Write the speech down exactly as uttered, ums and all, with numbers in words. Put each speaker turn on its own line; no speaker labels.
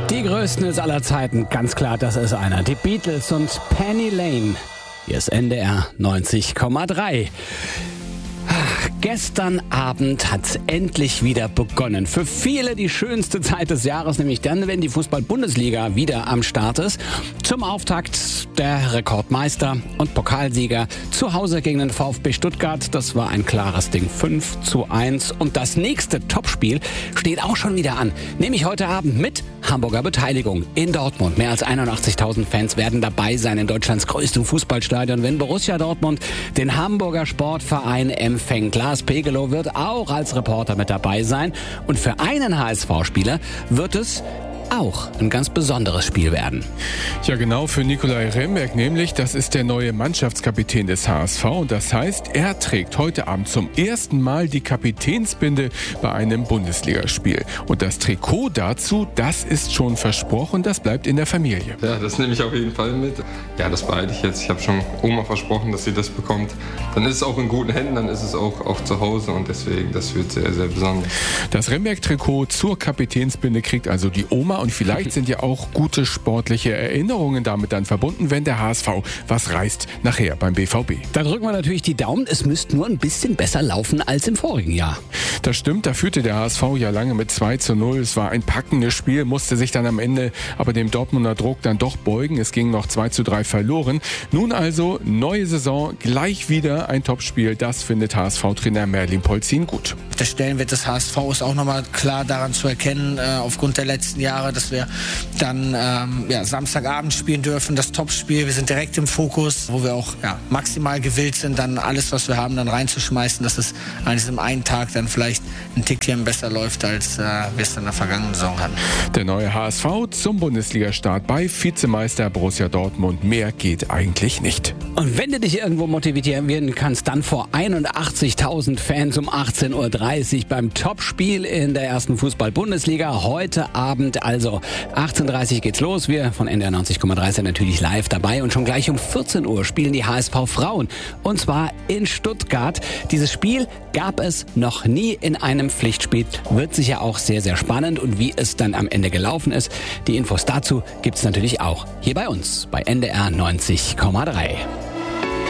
Die größten ist aller Zeiten, ganz klar, das ist einer. Die Beatles und Penny Lane. Hier ist N D R neunzig Komma drei. Gestern Abend hat's endlich wieder begonnen. Für viele die schönste Zeit des Jahres, nämlich dann, wenn die Fußball-Bundesliga wieder am Start ist. Zum Auftakt der Rekordmeister und Pokalsieger zu Hause gegen den VfB Stuttgart. Das war ein klares Ding, fünf zu eins. Und das nächste Topspiel steht auch schon wieder an, nämlich heute Abend mit Hamburger Beteiligung in Dortmund. Mehr als einundachtzigtausend Fans werden dabei sein in Deutschlands größtem Fußballstadion, wenn Borussia Dortmund den Hamburger Sportverein empfängt. Lars Pegelow wird auch als Reporter mit dabei sein. Und für einen H S V-Spieler wird es auch ein ganz besonderes Spiel werden.
Ja, genau, für Nicolai Remberg nämlich. Das ist der neue Mannschaftskapitän des H S V. Und das heißt, er trägt heute Abend zum ersten Mal die Kapitänsbinde bei einem Bundesligaspiel. Und das Trikot dazu, das ist schon versprochen, das bleibt in der Familie.
Ja, das nehme ich auf jeden Fall mit. Ja, das beeile ich jetzt. Ich habe schon Oma versprochen, dass sie das bekommt. Dann ist es auch in guten Händen, dann ist es auch, auch zu Hause. Und deswegen, das wird sehr, sehr besonders.
Das Remberg-Trikot zur Kapitänsbinde kriegt also die Oma. Und vielleicht sind ja auch gute sportliche Erinnerungen damit dann verbunden, wenn der H S V was reißt nachher beim B V B.
Da drücken wir natürlich die Daumen. Es müsste nur ein bisschen besser laufen als im vorigen Jahr.
Das stimmt, da führte der H S V ja lange mit zwei zu null. Es war ein packendes Spiel, musste sich dann am Ende aber dem Dortmunder Druck dann doch beugen. Es ging noch zwei zu drei verloren. Nun also neue Saison, gleich wieder ein Topspiel. Das findet H S V-Trainer Merlin Polzin gut.
Der Stellenwert des H S V ist auch nochmal klar daran zu erkennen, äh, aufgrund der letzten Jahre, dass wir dann ähm, ja, Samstagabend spielen dürfen, das Topspiel. Wir sind direkt im Fokus, wo wir auch ja, maximal gewillt sind, dann alles, was wir haben, dann reinzuschmeißen, dass es an diesem einen Tag dann vielleicht ein Tickchen besser läuft, als äh, wir es in der vergangenen Saison hatten.
Der neue H S V zum Bundesliga-Start bei Vizemeister Borussia Dortmund. Mehr geht eigentlich nicht.
Und wenn du dich irgendwo motivieren kannst, dann vor einundachtzigtausend Fans um achtzehn Uhr dreißig beim Topspiel in der ersten Fußball-Bundesliga. Heute Abend also achtzehn Uhr dreißig geht's los. Wir von N D R neunzig Komma drei sind natürlich live dabei. Und schon gleich um vierzehn Uhr spielen die H S V-Frauen. Und zwar in Stuttgart. Dieses Spiel gab es noch nie in einem Pflichtspiel. Wird sicher auch sehr, sehr spannend. Und wie es dann am Ende gelaufen ist, die Infos dazu gibt's natürlich auch hier bei uns bei N D R neunzig Komma drei.